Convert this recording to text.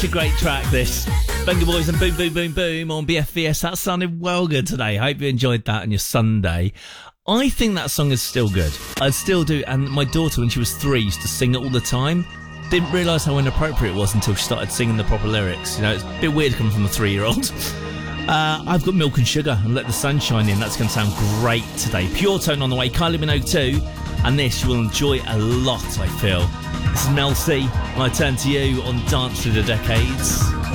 A great track, this. Venga Boys and Boom Boom Boom Boom on BFVS. That sounded well good today. Hope you enjoyed that on your Sunday. I think that song is still good. I still do. And my daughter, when she was 3, used to sing it all the time. Didn't realise how inappropriate it was until she started singing the proper lyrics. You know, it's a bit weird coming from a 3-year-old. I've got Milk and Sugar and Let the Sun Shine In. That's going to sound great today. Pure Tone on the way. Kylie Minogue too. And this you will enjoy a lot, I feel. This is Mel C, and I turn to you on Dance Through the Decades.